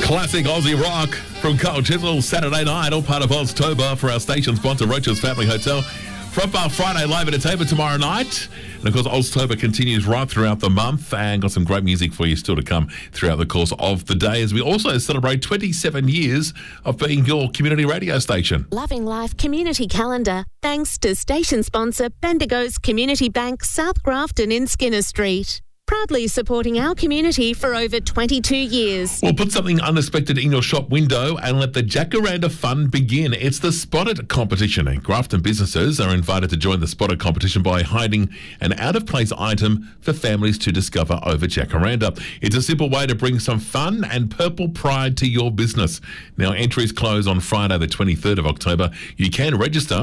Classic Aussie rock from Carl Chisel, Saturday night, all part of Oztober for our station sponsor, Roach's Family Hotel. Front Bar Friday live entertainment tomorrow night. And of course, Oztober continues right throughout the month and got some great music for you still to come throughout the course of the day as we also celebrate 27 years of being your community radio station. Loving Life Community Calendar, thanks to station sponsor Bendigo's Community Bank, South Grafton in Skinner Street. Proudly supporting our community for over 22 years. Well, put something unexpected in your shop window and let the Jacaranda fun begin. It's the Spotted competition, and Grafton businesses are invited to join the Spotted competition by hiding an out-of-place item for families to discover over Jacaranda. It's a simple way to bring some fun and purple pride to your business. Now, entries close on Friday the 23rd of October. You can register.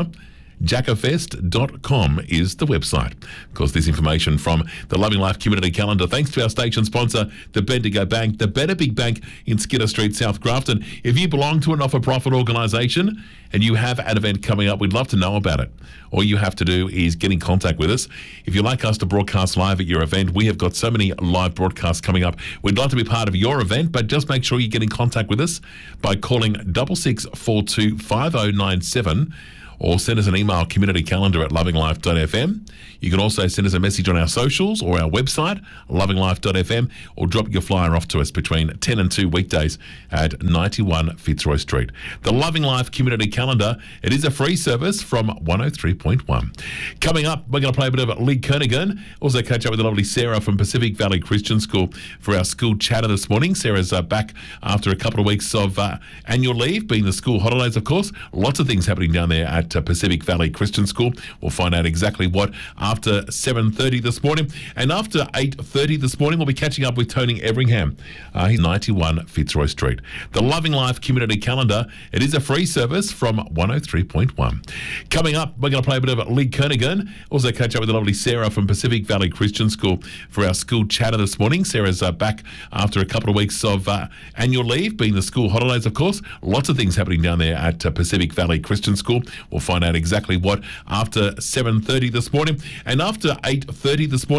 Jackerfest.com is the website. Of course, this information from the Loving Life Community Calendar, thanks to our station sponsor, the Bendigo Bank, the Better Big Bank in Skinner Street, South Grafton. If you belong to a not-for-profit organisation and you have an event coming up, we'd love to know about it. All you have to do is get in contact with us. If you'd like us to broadcast live at your event, we have got so many live broadcasts coming up. We'd love to be part of your event, but just make sure you get in contact with us by calling 6642 5097 or send us an email, communitycalendar@lovinglife.fm. You can also send us a message on our socials or our website, lovinglife.fm, or drop your flyer off to us between 10 and 2 weekdays at 91 Fitzroy Street. The Loving Life Community Calendar, it is a free service from 103.1. Coming up, we're going to play a bit of Lee Kernaghan. Also catch up with the lovely Sarah from Pacific Valley Christian School for our school chatter this morning. Sarah's back after a couple of weeks of annual leave, being the school holidays, of course. Lots of things happening down there at Pacific Valley Christian School. We'll find out exactly what after 7:30 this morning. And after 8:30 this morning, we'll be catching up with Tony Everingham. He's 91 Fitzroy Street. The Loving Life Community Calendar, it is a free service from 103.1. Coming up, we're going to play a bit of Lee Kernaghan. Also catch up with the lovely Sarah from Pacific Valley Christian School for our school chatter this morning. Sarah's back after a couple of weeks of annual leave, being the school holidays, of course. Lots of things happening down there at Pacific Valley Christian School. We'll find out exactly what after 7:30 this morning. And after 8:30 this morning,